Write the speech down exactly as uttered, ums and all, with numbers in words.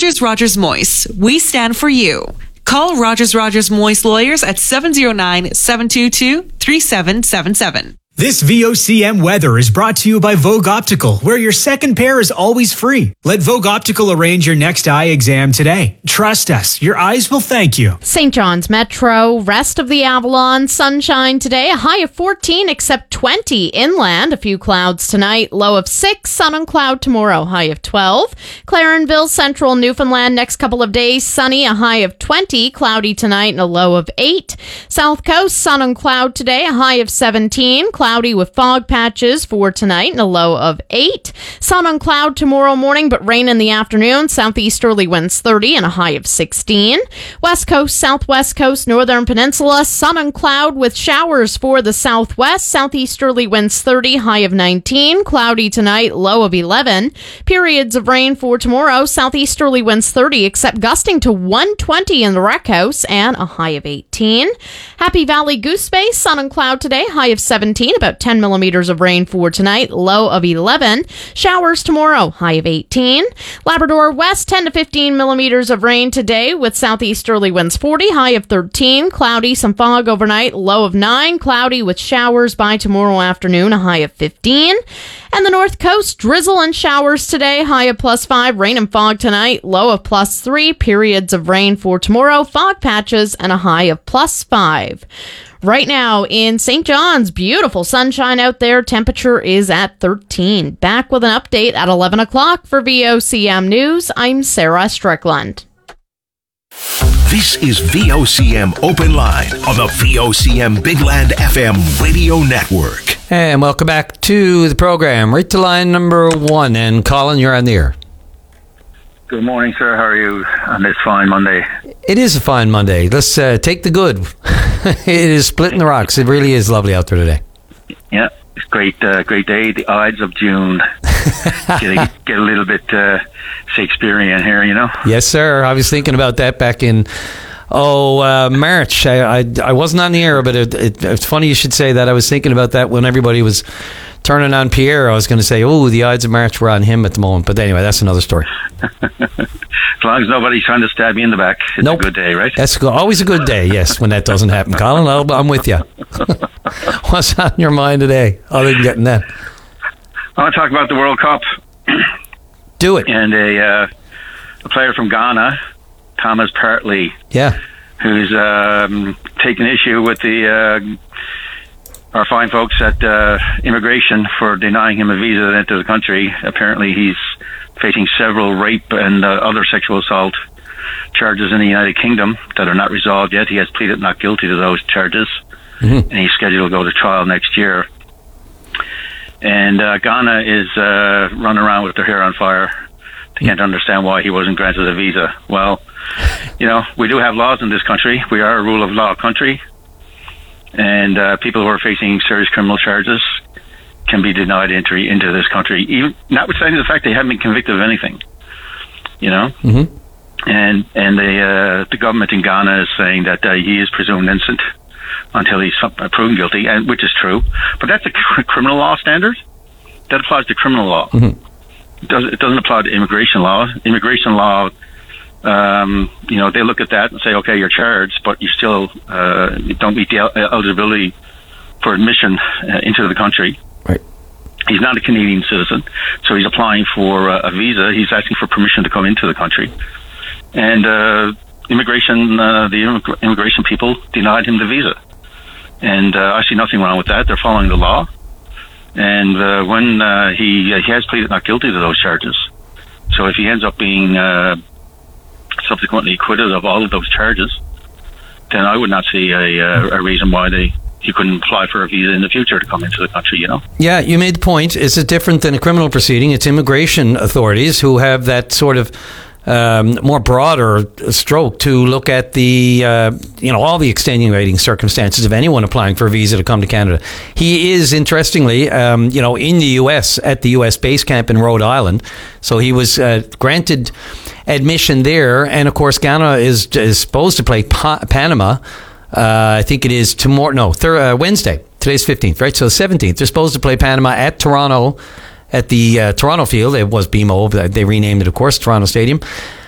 Rogers Rogers Moise. We stand for you. Call Rogers Rogers Moise Lawyers at seven oh nine, seven two two, three seven seven seven. This V O C M weather is brought to you by Vogue Optical, where your second pair is always free. Let Vogue Optical arrange your next eye exam today. Trust us, your eyes will thank you. Saint John's Metro, rest of the Avalon, sunshine today, a high of fourteen except twenty inland, a few clouds tonight, low of six, sun and cloud tomorrow, high of twelve. Clarenville, central Newfoundland, next couple of days, sunny, a high of twenty, cloudy tonight and a low of eight. South Coast, sun and cloud today, a high of seventeen, cloudy with fog patches for tonight and a low of eight. Sun and cloud tomorrow morning, but rain in the afternoon. Southeasterly winds thirty and a high of sixteen. West Coast, Southwest Coast, Northern Peninsula, sun and cloud with showers for the southwest. Southeasterly winds thirty, high of nineteen. Cloudy tonight, low of eleven. Periods of rain for tomorrow. Southeasterly winds thirty, except gusting to one twenty in the Rec House and a high of eighteen. Happy Valley Goose Bay, sun and cloud today, high of seventeen. About ten millimeters of rain for tonight, low of eleven. Showers tomorrow, high of eighteen. Labrador West, ten to fifteen millimeters of rain today with southeasterly winds forty, high of thirteen. Cloudy, some fog overnight, low of nine. Cloudy with showers by tomorrow afternoon, a high of fifteen. And the North Coast, drizzle and showers today, high of plus five. Rain and fog tonight, low of plus three. Periods of rain for tomorrow, fog patches, and a high of plus five. Right now in Saint John's, beautiful sunshine out there. Temperature is at thirteen. Back with an update at eleven o'clock for V O C M News. I'm Sarah Strickland. This is V O C M Open Line on the V O C M Big Land F M radio network. And welcome back to the program. Right to line number one. And Colin, you're on the air. Good morning, sir. How are you on this fine Monday? It is a fine Monday. Let's uh, take the good. It is splitting the rocks. It really is lovely out there today. Yeah, it's great, uh, great day. The Ides of June. get, a, get a little bit uh, Shakespearean here, you know? Yes, sir. I was thinking about that back in, oh, uh, March. I, I I wasn't on the air, but it, it, it's funny you should say that. I was thinking about that when everybody was turning on Pierre. I was going to say, oh, the Ides of March were on him at the moment. But anyway, that's another story. As long as nobody's trying to stab you in the back, it's nope. a good day, right? That's always a good day, yes, when that doesn't happen. Colin, I'll, I'm with you. What's on your mind today, other than getting that? I want to talk about the World Cup. Do it. And a, uh, a player from Ghana, Thomas Partey, yeah, who's um, taken issue with the uh, our fine folks at uh, immigration for denying him a visa to enter the country. Apparently, he's facing several rape and uh, other sexual assault charges in the United Kingdom that are not resolved yet. He has pleaded not guilty to those charges, mm-hmm. and he's scheduled to go to trial next year. And uh, Ghana is uh, running around with their hair on fire. They can't understand why he wasn't granted a visa. Well, you know, we do have laws in this country. We are a rule of law country. And uh, people who are facing serious criminal charges can be denied entry into this country, even notwithstanding the fact they haven't been convicted of anything. You know? Mm-hmm. And and the, uh, the government in Ghana is saying that uh, he is presumed innocent until he's proven guilty, and which is true. But that's a cr- criminal law standard. That applies to criminal law. Mm-hmm. It, does, it doesn't apply to immigration law. Immigration law, um, you know, they look at that and say, okay, you're charged, but you still uh, don't meet the el- eligibility for admission uh, into the country. Right. He's not a Canadian citizen, so he's applying for uh, a visa. He's asking for permission to come into the country. And uh, immigration, uh, the immig- immigration people denied him the visa. And uh, I see nothing wrong with that. They're following the law. And uh, when uh, he uh, he has pleaded not guilty to those charges. So if he ends up being uh, subsequently acquitted of all of those charges, then I would not see a, uh, a reason why they he couldn't apply for a visa in the future to come into the country, you know? Yeah, you made the point. Is it different than a criminal proceeding? It's immigration authorities who have that sort of Um, more broader stroke to look at the, uh, you know, all the extenuating circumstances of anyone applying for a visa to come to Canada. He is, interestingly, um, you know, in the U S at the U S base camp in Rhode Island. So he was uh, granted admission there. And, of course, Ghana is, is supposed to play pa- Panama. Uh, I think it is tomorrow, no, thir- uh, Wednesday. Today's fifteenth, right? So seventeenth. They're supposed to play Panama at Toronto. At the uh, Toronto field, it was B M O. They renamed it, of course, Toronto Stadium.